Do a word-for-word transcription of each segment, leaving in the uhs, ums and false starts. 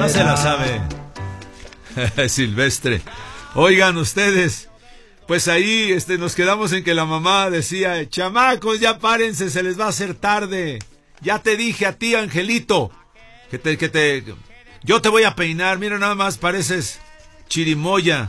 No se la sabe. Silvestre. Oigan ustedes, pues ahí este, nos quedamos en que la mamá decía, chamacos, ya párense, se les va a hacer tarde. Ya te dije a ti, Angelito, que te, que te, yo te voy a peinar. Mira, nada más pareces chirimoya.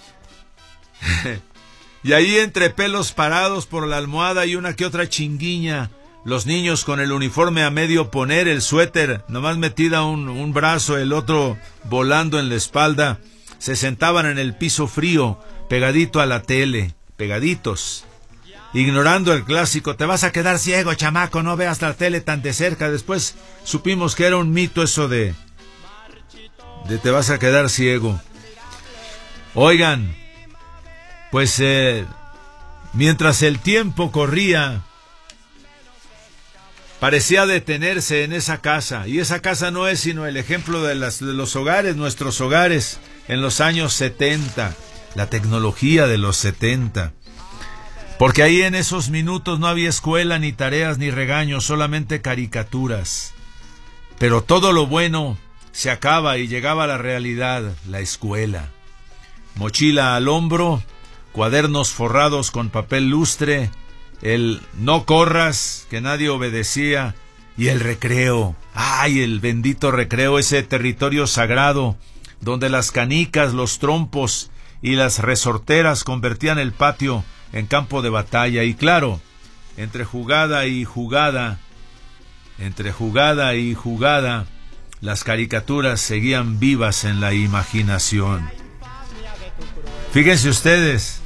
Y ahí entre pelos parados por la almohada y una que otra chinguiña, los niños con el uniforme a medio poner, el suéter nomás metida un, un brazo, el otro volando en la espalda, se sentaban en el piso frío, pegadito a la tele, pegaditos, ignorando el clásico, te vas a quedar ciego, chamaco, no veas la tele tan de cerca. Después supimos que era un mito eso de, de te vas a quedar ciego. Oigan, pues eh, mientras el tiempo corría, parecía detenerse en esa casa, y esa casa no es sino el ejemplo de, las, de los hogares, nuestros hogares en los años setenta, la tecnología de los setenta, porque ahí en esos minutos no había escuela, ni tareas, ni regaños, solamente caricaturas, pero todo lo bueno se acaba y llegaba a la realidad, la escuela, mochila al hombro, cuadernos forrados con papel lustre, el no corras, que nadie obedecía, y el recreo. ¡Ay, el bendito recreo, ese territorio sagrado, donde las canicas, los trompos y las resorteras convertían el patio en campo de batalla? Y claro, entre jugada y jugada, entre jugada y jugada, las caricaturas seguían vivas en la imaginación. Fíjense ustedes,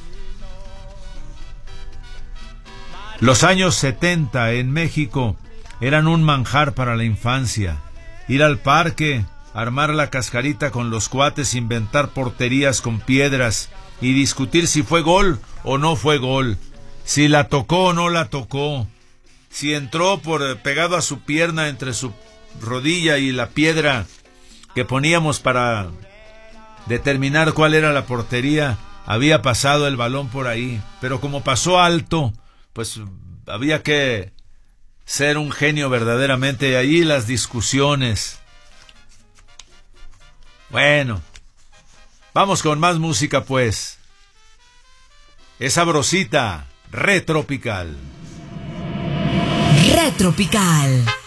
los años setenta en México eran un manjar para la infancia. Ir al parque, armar la cascarita con los cuates, inventar porterías con piedras y discutir si fue gol o no fue gol, si la tocó o no la tocó, si entró por pegado a su pierna entre su rodilla y la piedra que poníamos para determinar cuál era la portería, había pasado el balón por ahí, pero como pasó alto, pues había que ser un genio verdaderamente, y ahí las discusiones. Bueno, vamos con más música pues. Es sabrosita, Retropical. Retropical.